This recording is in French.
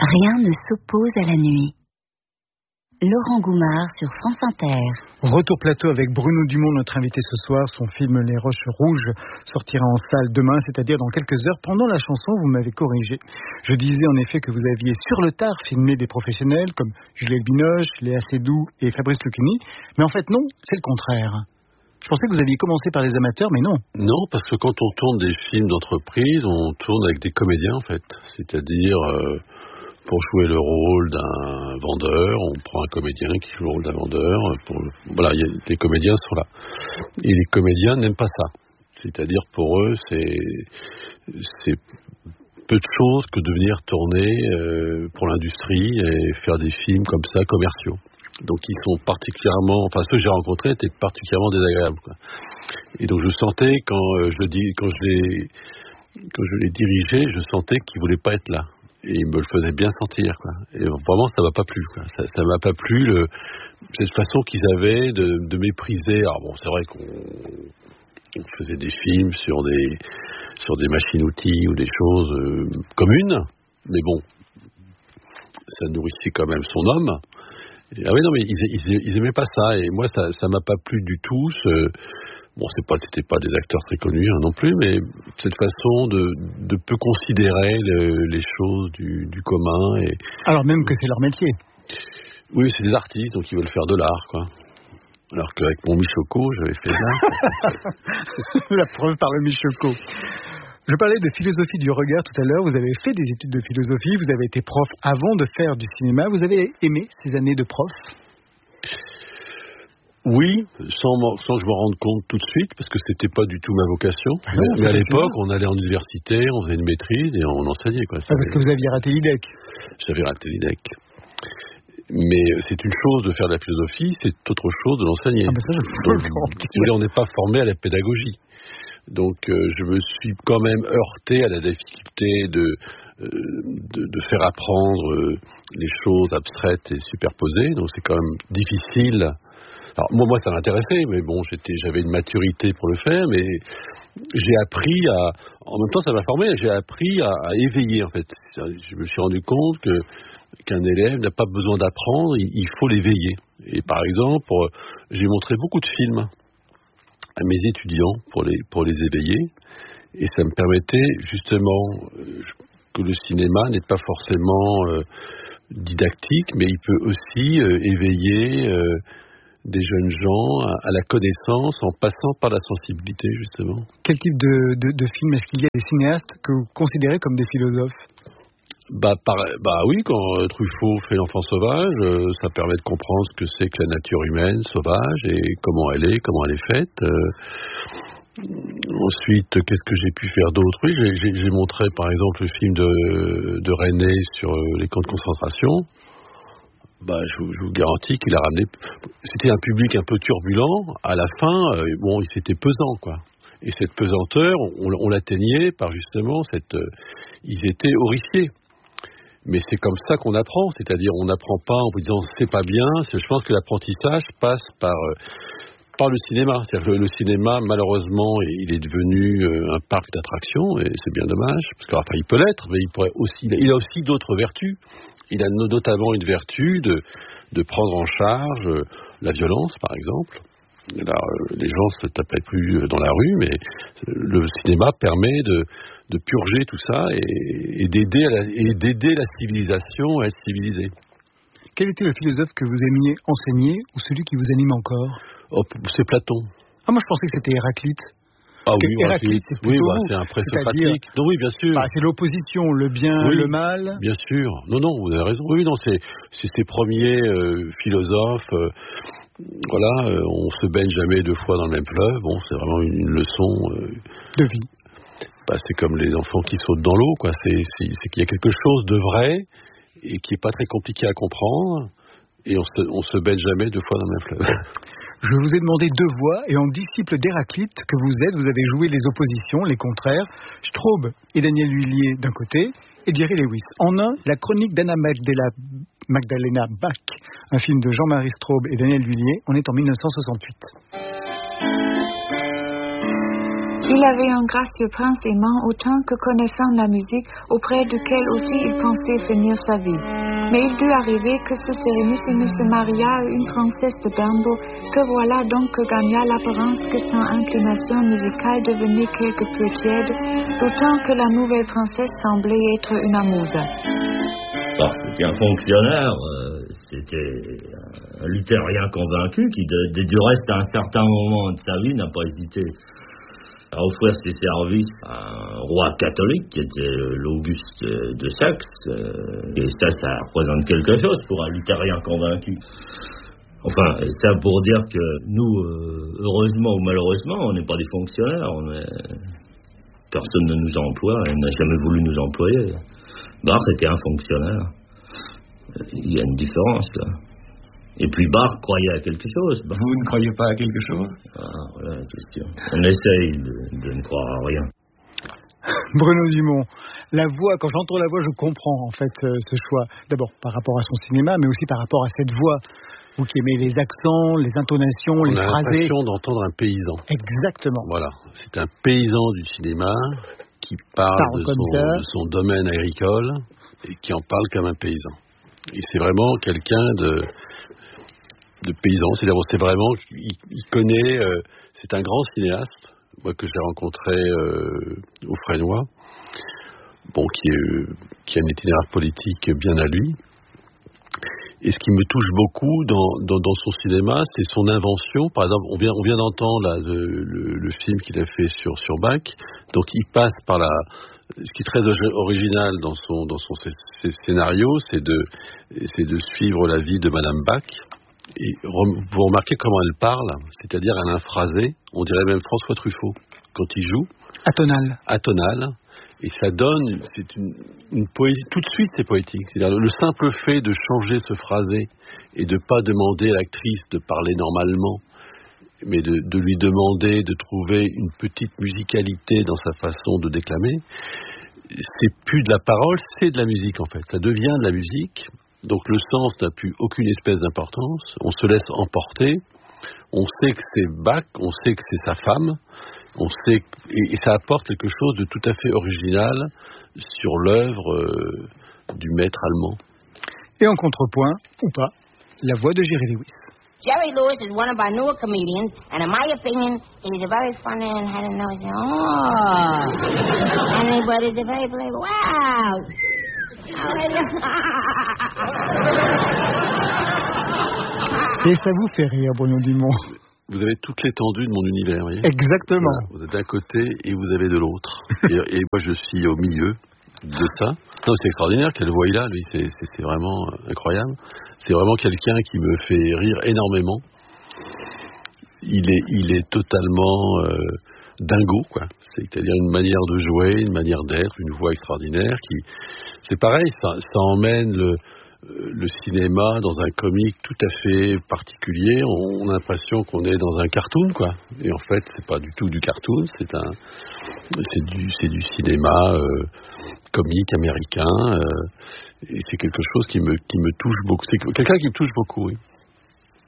Rien ne s'oppose à la nuit. Laurent Goumard sur France Inter. Retour plateau avec Bruno Dumont, notre invité ce soir. Son film Les Roches Rouges sortira en salle demain, c'est-à-dire dans quelques heures. Pendant la chanson, vous m'avez corrigé. Je disais en effet que vous aviez sur le tard filmé des professionnels comme Juliette Binoche, Léa Seydoux et Fabrice Lucchini. Mais en fait non, c'est le contraire. Je pensais que vous aviez commencé par les amateurs, mais non. Non, parce que quand on tourne des films d'entreprise, on tourne avec des comédiens en fait. C'est-à-dire... pour jouer le rôle d'un vendeur, on prend un comédien qui joue le rôle d'un vendeur. Voilà, les comédiens sont là. Et les comédiens n'aiment pas ça. C'est-à-dire pour eux, c'est peu de choses que de venir tourner pour l'industrie et faire des films comme ça, commerciaux. Donc ils sont particulièrement... Enfin, ceux que j'ai rencontrés étaient particulièrement désagréables, quoi. Et donc je sentais, quand je les dirigeais, je sentais qu'ils ne voulaient pas être là. Et il me le faisait bien sentir, quoi. Et vraiment, ça m'a pas plu, quoi. Ça m'a pas plu, cette façon qu'ils avaient de mépriser. Alors bon, c'est vrai qu'on faisait des films sur des machines-outils ou des choses communes, mais bon, ça nourrissait quand même son homme. Ah oui, non, mais ils aimaient pas ça. Et moi, ça m'a pas plu du tout. Bon, c'était pas des acteurs très connus non plus, mais cette façon de peu considérer les choses du commun. Alors même que c'est leur métier. Oui, c'est des artistes, donc ils veulent faire de l'art, quoi. Alors qu'avec mon Michoko, j'avais fait ça. La preuve par le Michoko. Je parlais de philosophie du regard tout à l'heure. Vous avez fait des études de philosophie, vous avez été prof avant de faire du cinéma. Vous avez aimé ces années de prof ? Oui, sans que je me rende compte tout de suite, parce que c'était pas du tout ma vocation. Mais à l'époque, on allait en université, on faisait une maîtrise et on enseignait, quoi. Parce que vous aviez raté l'IDEC. J'avais raté l'IDEC. Mais c'est une chose de faire de la philosophie, c'est autre chose de l'enseigner. Ah ben ça, on n'est pas formé à la pédagogie. Donc je me suis quand même heurté à la difficulté de faire apprendre les choses abstraites et superposées. Donc c'est quand même difficile. Alors moi ça m'intéressait, mais bon, j'avais une maturité pour le faire, mais j'ai appris en même temps ça m'a formé, j'ai appris à éveiller en fait. Je me suis rendu compte qu'un élève n'a pas besoin d'apprendre, il faut l'éveiller. Et par exemple, j'ai montré beaucoup de films à mes étudiants pour les éveiller, et ça me permettait justement que le cinéma n'est pas forcément didactique, mais il peut aussi éveiller des jeunes gens à la connaissance en passant par la sensibilité, justement. Quel type de film est-ce qu'il y a des cinéastes que vous considérez comme des philosophes ? Oui, quand Truffaut fait L'Enfant sauvage, ça permet de comprendre ce que c'est que la nature humaine sauvage et comment elle est faite. Ensuite, qu'est-ce que j'ai pu faire d'autre ? Oui, j'ai montré par exemple le film de René sur les camps de concentration. Je vous garantis qu'il a ramené... C'était un public un peu turbulent. À la fin, il s'était pesant, quoi. Et cette pesanteur, on l'atteignait par justement ils étaient horrifiés. Mais c'est comme ça qu'on apprend, c'est-à-dire on n'apprend pas en vous disant c'est pas bien. Je pense que l'apprentissage passe par le cinéma. C'est-à-dire que le cinéma, malheureusement, il est devenu un parc d'attractions, et c'est bien dommage, parce qu'il peut l'être, mais il a aussi d'autres vertus. Il a notamment une vertu de prendre en charge la violence, par exemple. Là, les gens se tapaient plus dans la rue, mais le cinéma permet de purger tout ça et d'aider la civilisation à être civilisée. Quel était le philosophe que vous aimiez enseigner ou celui qui vous anime encore ? C'est Platon. Ah, moi je pensais que c'était Héraclite. Ah oui, Héraclite, c'est plutôt c'est un présocratique. Non, oui, bien sûr. C'est l'opposition, le bien, le mal. Bien sûr. Non, vous avez raison. Oui, non, c'est ces premiers philosophes. On se baigne jamais deux fois dans le même fleuve. Bon, c'est vraiment une leçon de vie. C'est comme les enfants qui sautent dans l'eau, quoi. C'est qu'il y a quelque chose de vrai et qui est pas très compliqué à comprendre, et on se baigne jamais deux fois dans le même fleuve. Je vous ai demandé deux voix, et en disciple d'Héraclite que vous êtes, vous avez joué les oppositions, les contraires, Straub et Daniel Lhuillier d'un côté, et Jerry Lewis. En un, la chronique d'Anna Magdalena Bach, un film de Jean-Marie Straub et Daniel Lhuillier. On est en 1968. Il avait un gracieux prince aimant autant que connaissant la musique, auprès duquel aussi il pensait finir sa vie. Mais il dut arriver que ce sérénissime se maria à une princesse de Bernburg, que voilà donc que gagna l'apparence que son inclination musicale devenait quelque peu tiède, d'autant que la nouvelle princesse semblait être une amuse. C'était un fonctionnaire, c'était un luthérien convaincu qui, du reste, à un certain moment de sa vie, n'a pas hésité à offrir ses services à un roi catholique qui était l'Auguste de Saxe. Et ça représente quelque chose pour un luthérien convaincu. Enfin, ça pour dire que nous, heureusement ou malheureusement, on n'est pas des fonctionnaires. Personne ne nous emploie et n'a jamais voulu nous employer. Bach était un fonctionnaire. Il y a une différence là. Et puis Bach croyait à quelque chose. Vous ne croyez pas à quelque chose? Voilà la question. On essaye de ne croire à rien. Bruno Dumont, la voix, quand j'entends la voix, je comprends en fait ce choix. D'abord par rapport à son cinéma, mais aussi par rapport à cette voix. Vous qui aimez les accents, les intonations, les phrasés. On a l'impression d'entendre un paysan. Exactement. Voilà, c'est un paysan du cinéma qui parle de son domaine agricole et qui en parle comme un paysan. Et c'est vraiment quelqu'un de paysan, c'est vraiment, il connaît, c'est un grand cinéaste, moi que j'ai rencontré au Fresnoy, bon, qui a un itinéraire politique bien à lui. Et ce qui me touche beaucoup dans son cinéma, c'est son invention. Par exemple, on vient d'entendre là, le film qu'il a fait sur Bach. Donc il passe par ce qui est très original dans son scénario, c'est de suivre la vie de Madame Bach. Et vous remarquez comment elle parle, c'est-à-dire elle a un phrasé, on dirait même François Truffaut quand il joue. Atonal. Et ça donne, c'est une poésie, tout de suite c'est poétique. C'est-à-dire le simple fait de changer ce phrasé et de pas demander à l'actrice de parler normalement, mais de lui demander de trouver une petite musicalité dans sa façon de déclamer, c'est plus de la parole, c'est de la musique en fait. Ça devient de la musique, donc le sens n'a plus aucune espèce d'importance, on se laisse emporter, on sait que c'est Bach, on sait que c'est sa femme, on sait, et ça apporte quelque chose de tout à fait original sur l'œuvre du maître allemand. Et en contrepoint, ou pas, la voix de Jerry Lewis. Jerry Lewis is one of our newer comedians, and in my opinion, he's a very funny and had a nose. But he's a very playful. Wow! Et ça vous fait rire, Bruno Dumont? Vous avez toute l'étendue de mon univers, vous voyez. Exactement. Voilà, vous êtes d'un côté et vous avez de l'autre. et moi, je suis au milieu de ça. Non, c'est extraordinaire, quelle voix il a, lui, c'est vraiment incroyable. C'est vraiment quelqu'un qui me fait rire énormément. Il est totalement dingo, quoi. C'est-à-dire une manière de jouer, une manière d'être, une voix extraordinaire. C'est pareil, ça emmène le cinéma dans un comique tout à fait particulier. On a l'impression qu'on est dans un cartoon, quoi. Et en fait, c'est pas du tout du cartoon, c'est du cinéma comique américain. Et c'est quelque chose qui me touche beaucoup. C'est quelqu'un qui me touche beaucoup, oui.